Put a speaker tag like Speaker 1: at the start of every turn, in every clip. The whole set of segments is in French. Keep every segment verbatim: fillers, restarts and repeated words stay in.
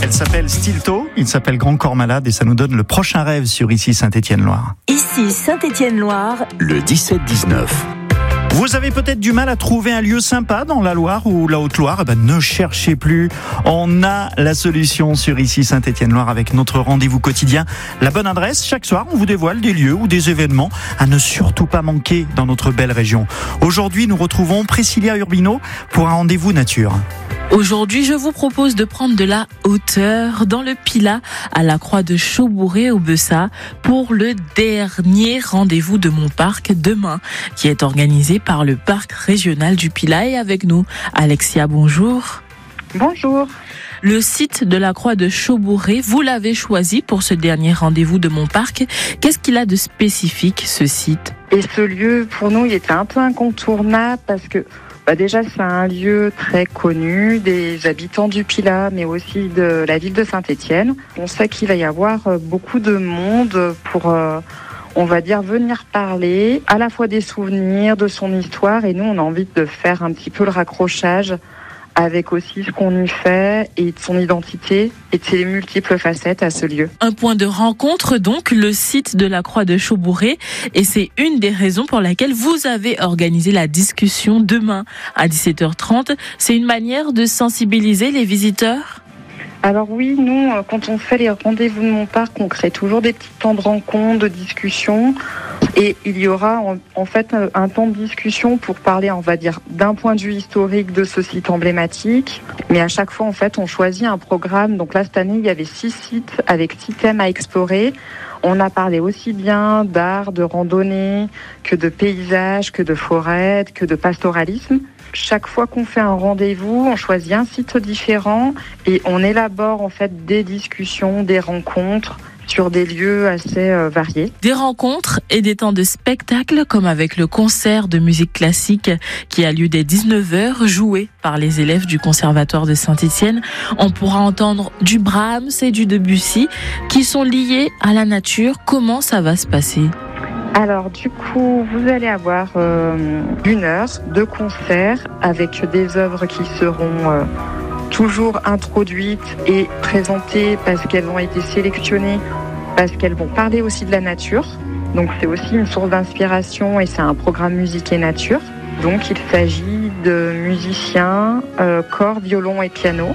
Speaker 1: Elle s'appelle Stilto, il s'appelle Grand Corps Malade et ça nous donne le prochain rêve sur Ici Saint-Étienne-Loire.
Speaker 2: Ici Saint-Étienne-Loire,
Speaker 3: le dix-sept dix-neuf.
Speaker 1: Vous avez peut-être du mal à trouver un lieu sympa dans la Loire ou la Haute-Loire. Eh ben, ne cherchez plus. On a la solution sur Ici Saint-Étienne-Loire avec notre rendez-vous quotidien. La bonne adresse, chaque soir, on vous dévoile des lieux ou des événements à ne surtout pas manquer dans notre belle région. Aujourd'hui, nous retrouvons Priscilla Urbino pour un rendez-vous nature.
Speaker 4: Aujourd'hui, je vous propose de prendre de la hauteur dans le Pilat, à la Croix de Chaubouré au Bessat, pour le dernier rendez-vous de mon parc demain, qui est organisé par le parc régional du Pilat. Et avec nous, Alexia, bonjour.
Speaker 5: Bonjour.
Speaker 4: Le site de la Croix de Chaubouré, vous l'avez choisi pour ce dernier rendez-vous de mon parc. Qu'est-ce qu'il a de spécifique, ce site ?
Speaker 5: Et ce lieu, pour nous, il était un peu incontournable parce que Bah déjà, c'est un lieu très connu des habitants du Pilat, mais aussi de la ville de Saint-Étienne. On sait qu'il va y avoir beaucoup de monde pour, euh, on va dire, venir parler à la fois des souvenirs, de son histoire. Et nous, on a envie de faire un petit peu le raccrochage avec aussi ce qu'on y fait et de son identité et de ses multiples facettes à ce lieu.
Speaker 4: Un point de rencontre donc, le site de la Croix de Chaubouré, et c'est une des raisons pour laquelle vous avez organisé la discussion demain à dix-sept heures trente. C'est une manière de sensibiliser les visiteurs ?
Speaker 5: Alors oui, nous, quand on fait les rendez-vous de mon parc, on crée toujours des petits temps de rencontre, de discussion. Et il y aura en, en fait un temps de discussion pour parler, on va dire, d'un point de vue historique de ce site emblématique. Mais à chaque fois, en fait, on choisit un programme. Donc là, cette année, il y avait six sites avec six thèmes à explorer. On a parlé aussi bien d'art, de randonnée, que de paysage, que de forêt, que de pastoralisme. Chaque fois qu'on fait un rendez-vous, on choisit un site différent et on élabore en fait des discussions, des rencontres sur des lieux assez euh, variés.
Speaker 4: Des rencontres et des temps de spectacle, comme avec le concert de musique classique qui a lieu dès dix-neuf heures, joué par les élèves du Conservatoire de Saint-Étienne. On pourra entendre du Brahms et du Debussy qui sont liés à la nature. Comment ça va se passer ?
Speaker 5: Alors du coup, vous allez avoir euh, une heure de concert avec des œuvres qui seront euh, toujours introduites et présentées parce qu'elles ont été sélectionnées, parce qu'elles vont parler aussi de la nature. Donc c'est aussi une source d'inspiration et c'est un programme musique et nature. Donc il s'agit de musiciens, euh, cordes, violon et piano.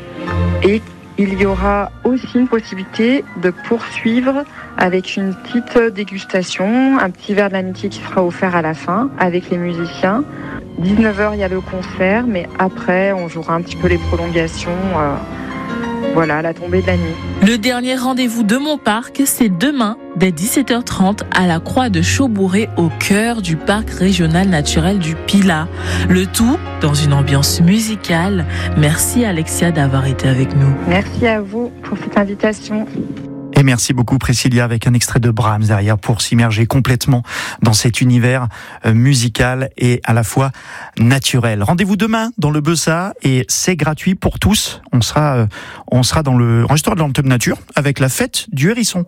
Speaker 5: Et il y aura aussi une possibilité de poursuivre avec une petite dégustation, un petit verre de l'amitié qui sera offert à la fin avec les musiciens. dix-neuf heures, il y a le concert, mais après, on jouera un petit peu les prolongations, euh, voilà, à la tombée de la nuit.
Speaker 4: Le dernier rendez-vous de mon parc, c'est demain, dès dix-sept heures trente, à la Croix de Chaubouré, au cœur du parc régional naturel du Pilat. Le tout dans une ambiance musicale. Merci Alexia d'avoir été avec nous.
Speaker 5: Merci à vous pour cette invitation.
Speaker 1: Et merci beaucoup Priscilla, avec un extrait de Brahms derrière pour s'immerger complètement dans cet univers musical et à la fois naturel. Rendez-vous demain dans le Bessat et c'est gratuit pour tous. On sera, on sera dans le restaurant dans le thème nature avec la fête du hérisson.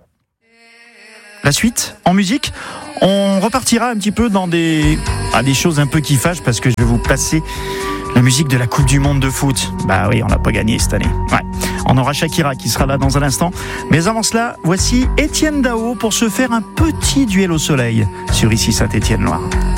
Speaker 1: La suite, en musique, on repartira un petit peu dans des, ah, des choses un peu qui fâchent parce que je vais vous passer la musique de la Coupe du Monde de foot. Bah oui, on n'a pas gagné cette année. Ouais. On aura Shakira qui sera là dans un instant. Mais avant cela, voici Étienne Dao pour se faire un petit duel au soleil sur Ici Saint-Étienne-Loire.